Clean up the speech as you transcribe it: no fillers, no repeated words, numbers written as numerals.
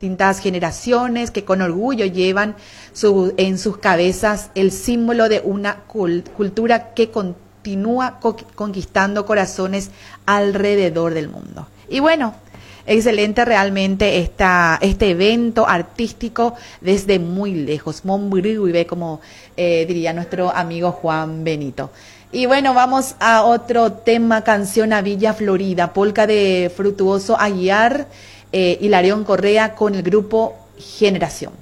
distintas generaciones que con orgullo llevan en sus cabezas el símbolo de una cultura que continúa conquistando corazones alrededor del mundo. Y bueno, excelente realmente este evento artístico desde muy lejos, Monbrügüe, como diría nuestro amigo Juan Benito. Y bueno, vamos a otro tema, canción a Villa Florida, polca de Frutuoso Aguiar, Hilarión Correa con el grupo Generación.